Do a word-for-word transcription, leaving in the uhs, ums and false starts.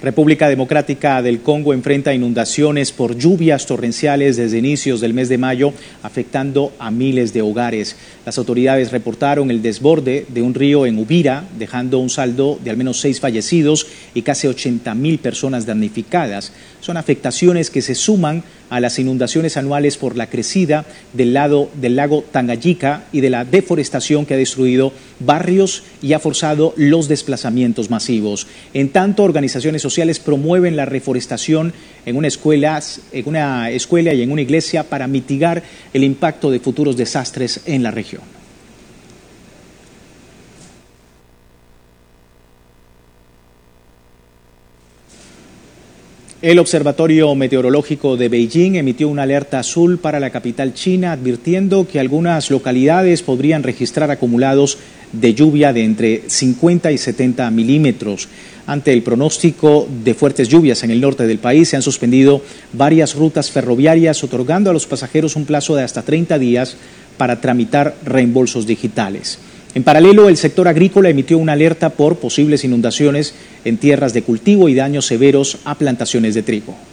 República Democrática del Congo enfrenta inundaciones por lluvias torrenciales desde inicios del mes de mayo, afectando a miles de hogares. Las autoridades reportaron el desborde de un río en Uvira, dejando un saldo de al menos seis fallecidos y casi ochenta mil personas damnificadas. Son afectaciones que se suman a las inundaciones anuales por la crecida del, lado, del lago Tanganyika y de la deforestación que ha destruido barrios y ha forzado los desplazamientos masivos. En tanto, organizaciones sociales promueven la reforestación en una escuela, en una escuela y en una iglesia para mitigar el impacto de futuros desastres en la región. El Observatorio Meteorológico de Beijing emitió una alerta azul para la capital china, advirtiendo que algunas localidades podrían registrar acumulados de lluvia de entre cincuenta y setenta milímetros. Ante el pronóstico de fuertes lluvias en el norte del país, se han suspendido varias rutas ferroviarias, otorgando a los pasajeros un plazo de hasta treinta días para tramitar reembolsos digitales. En paralelo, el sector agrícola emitió una alerta por posibles inundaciones en tierras de cultivo y daños severos a plantaciones de trigo.